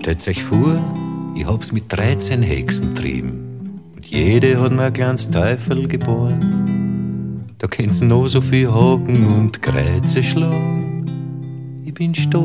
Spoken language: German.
Stellt euch vor, ich hab's mit 13 Hexen trieben und jede hat mir ein kleines Teufel geboren. Da kannst noch so viel Haken und Kreuze schlagen. Ich bin stolz